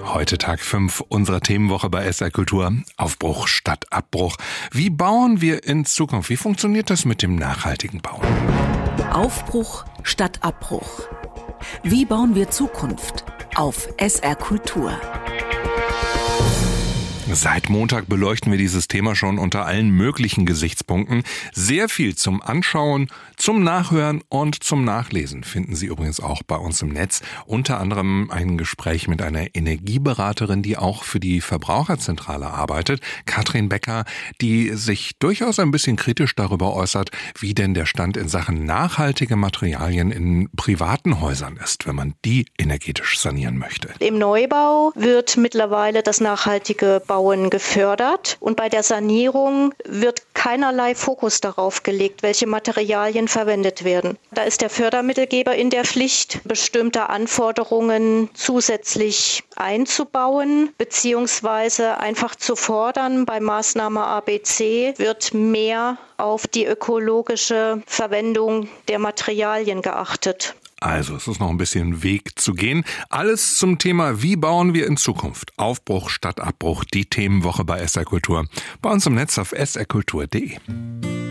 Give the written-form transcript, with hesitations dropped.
Heute Tag 5 unserer Themenwoche bei SR Kultur. Aufbruch statt Abbruch. Wie bauen wir in Zukunft? Wie funktioniert das mit dem nachhaltigen Bauen? Aufbruch statt Abbruch. Wie bauen wir Zukunft? Auf SR Kultur. Seit Montag beleuchten wir dieses Thema schon unter allen möglichen Gesichtspunkten. Sehr viel zum Anschauen, zum Nachhören und zum Nachlesen finden Sie übrigens auch bei uns im Netz. Unter anderem ein Gespräch mit einer Energieberaterin, die auch für die Verbraucherzentrale arbeitet, Katrin Becker, die sich durchaus ein bisschen kritisch darüber äußert, wie denn der Stand in Sachen nachhaltige Materialien in privaten Häusern ist, wenn man die energetisch sanieren möchte. Im Neubau wird mittlerweile das nachhaltige Bauen gefördert und bei der Sanierung wird keinerlei Fokus darauf gelegt, welche Materialien verwendet werden. Da ist der Fördermittelgeber in der Pflicht, bestimmte Anforderungen zusätzlich einzubauen bzw. einfach zu fordern. Bei Maßnahme ABC wird mehr auf die ökologische Verwendung der Materialien geachtet. Also, es ist noch ein bisschen Weg zu gehen. Alles zum Thema, wie bauen wir in Zukunft? Aufbruch statt Abbruch, die Themenwoche bei SR Kultur. Bei uns im Netz auf srkultur.de.